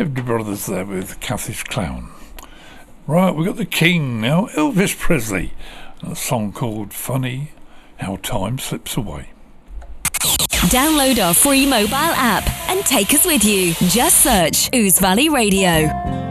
Everly Brothers there with Cathish Clown. Right, we've got the king now, Elvis Presley, and a song called Funny How Time Slips Away. Download our free mobile app and take us with you. Just search Ouse Valley Radio.